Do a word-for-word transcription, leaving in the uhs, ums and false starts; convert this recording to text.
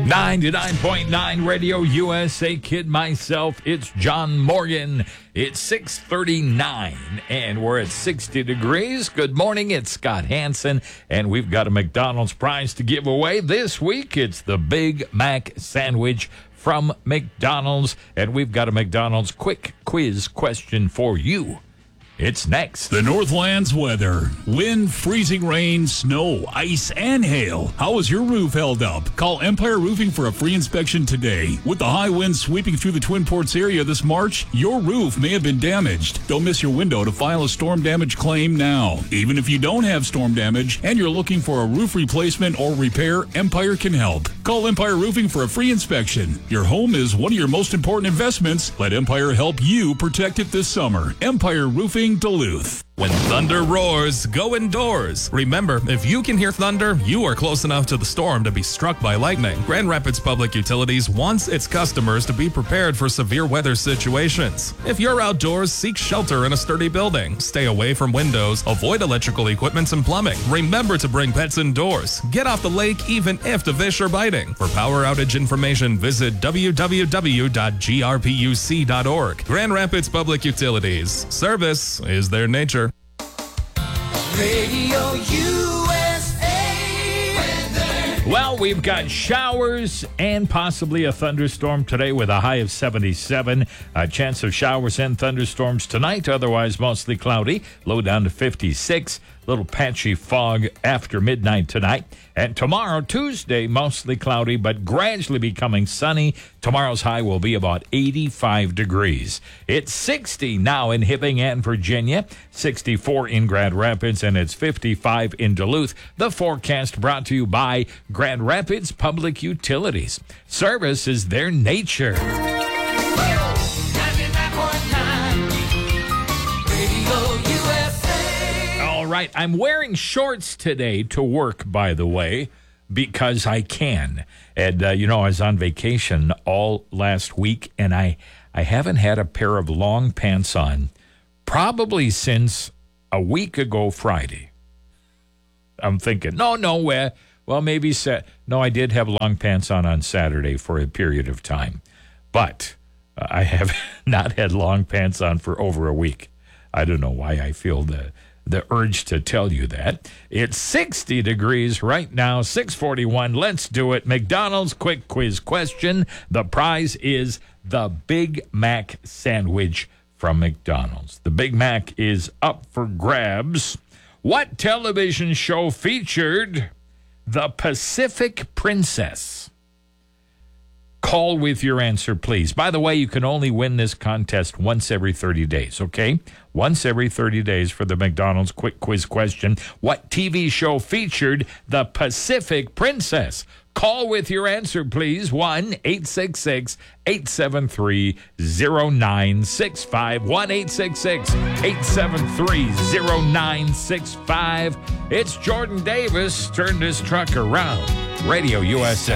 ninety-nine point nine Radio U S A Kid myself. It's John Morgan. It's six thirty-nine, and we're at sixty degrees. Good morning. It's Scott Hansen, and we've got a McDonald's prize to give away this week. It's the Big Mac sandwich from McDonald's, and we've got a McDonald's quick quiz question for you. It's next. The Northlands weather. Wind, freezing rain, snow, ice, and hail. How is your roof held up? Call Empire Roofing for a free inspection today. With the high winds sweeping through the Twin Ports area this March, your roof may have been damaged. Don't miss your window to file a storm damage claim now. Even if you don't have storm damage and you're looking for a roof replacement or repair, Empire can help. Call Empire Roofing for a free inspection. Your home is one of your most important investments. Let Empire help you protect it this summer. Empire Roofing Duluth. When thunder roars, go indoors. Remember, if you can hear thunder, you are close enough to the storm to be struck by lightning. Grand Rapids Public Utilities wants its customers to be prepared for severe weather situations. If you're outdoors, seek shelter in a sturdy building. Stay away from windows. Avoid electrical equipment and plumbing. Remember to bring pets indoors. Get off the lake even if the fish are biting. For power outage information, visit w w w dot g r p u c dot org. Grand Rapids Public Utilities. Service is their nature. Radio U S A weather. Well, we've got showers and possibly a thunderstorm today with a high of seventy-seven. A chance of showers and thunderstorms tonight, otherwise mostly cloudy. Low down to fifty-six. Little patchy fog after midnight tonight. And tomorrow, Tuesday, mostly cloudy, but gradually becoming sunny. Tomorrow's high will be about eighty-five degrees. It's sixty now in Hibbing and Virginia, sixty-four in Grand Rapids, and it's fifty-five in Duluth. The forecast brought to you by Grand Rapids Public Utilities. Service is their nature. Right, I'm wearing shorts today to work, by the way, because I can. And, uh, you know, I was on vacation all last week, and I, I haven't had a pair of long pants on probably since a week ago Friday. I'm thinking, no, no, uh, well, maybe, sa- no, I did have long pants on on Saturday for a period of time. But uh, I have not had long pants on for over a week. I don't know why I feel the... the urge to tell you that. It's sixty degrees right now, six forty-one. Let's do it. McDonald's quick quiz question. The prize is the Big Mac sandwich from McDonald's. The Big Mac is up for grabs. What television show featured the Pacific Princess? Call with your answer, please. By the way, you can only win this contest once every thirty days, okay? Once every thirty days for the McDonald's quick quiz question. What T V show featured the Pacific Princess? Call with your answer, please. one eight six six, eight seven three, zero nine six five. one eight six six, eight seven three, zero nine six five. It's Jordan Davis. Turned his truck around. Radio U S A.